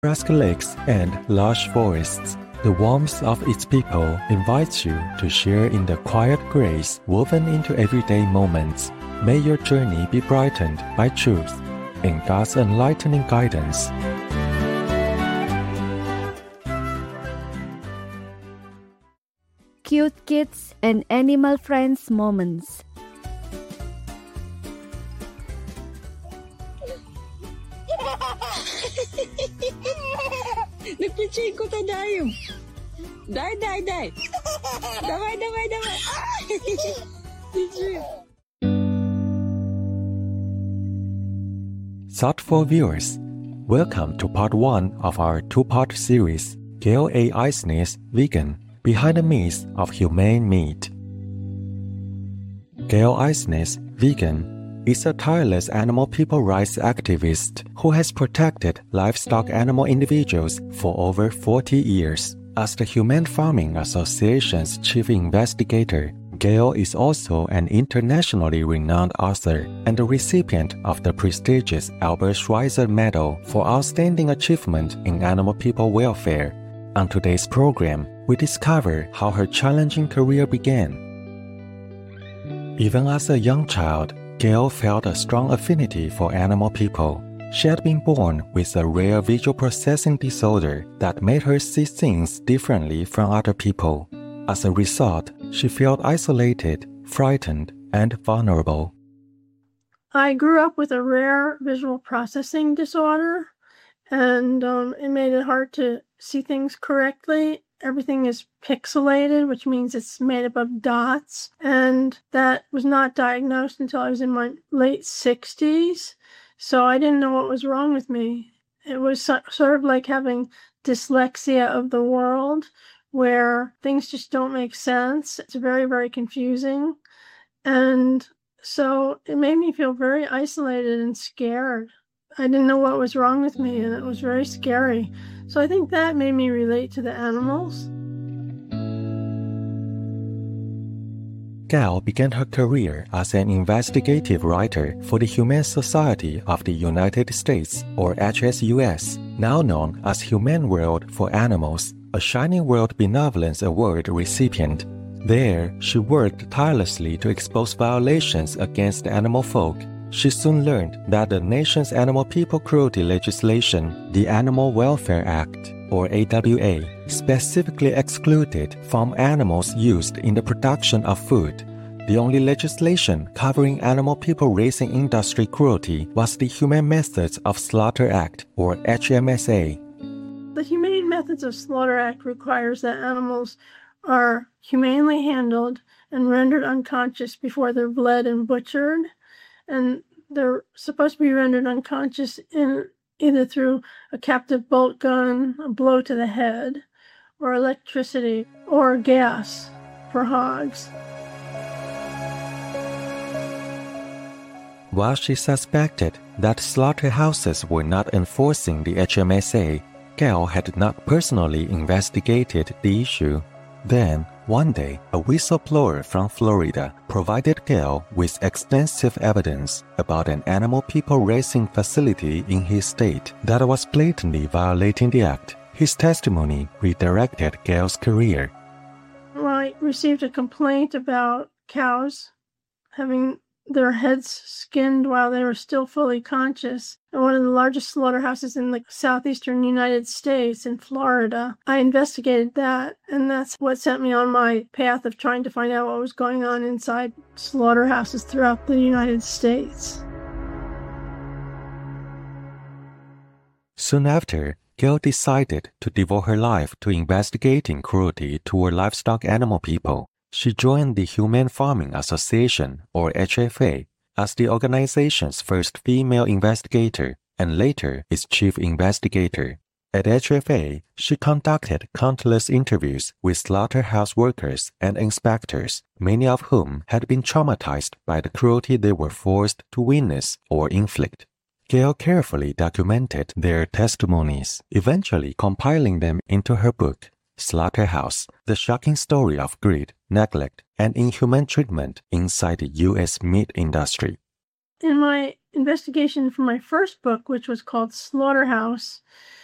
Nebraska lakes and lush forests. The warmth of its people invites you to share in the quiet grace woven into everyday moments. May your journey be brightened by truth in God's enlightening guidance. Cute kids and animal friends moments. Nagpiching ko ta dayo. Dai. Damay. Thoughtful viewers, welcome to part 1 of our 2-part series, Gail A. Eisner's Vegan, Behind the Myths of Humane Meat. Gail Eisner's Vegan is a tireless animal people rights activist who has protected livestock animal individuals for over 40 years. As the Humane Farming Association's chief investigator, Gail is also an internationally renowned author and the recipient of the prestigious Albert Schweitzer Medal for Outstanding Achievement in Animal People Welfare. On today's program, we discover how her challenging career began. Even as a young child, Gail felt a strong affinity for animal people. She had been born with a rare visual processing disorder that made her see things differently from other people. As a result, she felt isolated, frightened, and vulnerable. I grew up with a rare visual processing disorder, and it made it hard to see things correctly. Everything is pixelated, which means it's made up of dots, and that was not diagnosed until I was in my late 60s, so I didn't know what was wrong with me. It was sort of like having dyslexia of the world, where things just don't make sense. It's very, very confusing. And so it made me feel very isolated and scared. I didn't know what was wrong with me, and it was very scary. So I think that made me relate to the animals. Gail began her career as an investigative writer for the Humane Society of the United States, or HSUS, now known as Humane World for Animals, a Shining World Benevolence Award recipient. There, she worked tirelessly to expose violations against animal folk. She soon learned that the nation's animal people cruelty legislation, the Animal Welfare Act, or AWA, specifically excluded farm animals used in the production of food. The only legislation covering animal people raising industry cruelty was the Humane Methods of Slaughter Act, or HMSA. The Humane Methods of Slaughter Act requires that animals are humanely handled and rendered unconscious before they're bled and butchered. And they're supposed to be rendered unconscious either through a captive bolt gun, a blow to the head, or electricity, or gas for hogs. While she suspected that slaughterhouses were not enforcing the HMSA, Gail had not personally investigated the issue. Then, one day, a whistleblower from Florida provided Gail with extensive evidence about an animal people raising facility in his state that was blatantly violating the act. His testimony redirected Gail's career. Well, I received a complaint about cows having their heads skinned while they were still fully conscious at one of the largest slaughterhouses in the southeastern United States in Florida. I investigated that, and that's what sent me on my path of trying to find out what was going on inside slaughterhouses throughout the United States. Soon after, Gail decided to devote her life to investigating cruelty toward livestock animal people. She joined the Humane Farming Association, or HFA, as the organization's first female investigator and later its chief investigator. At HFA, she conducted countless interviews with slaughterhouse workers and inspectors, many of whom had been traumatized by the cruelty they were forced to witness or inflict. Gail carefully documented their testimonies, eventually compiling them into her book, Slaughterhouse: The Shocking Story of Greed, Neglect, and Inhuman Treatment Inside the U.S. Meat Industry. In my investigation for my first book, which was called Slaughterhouse,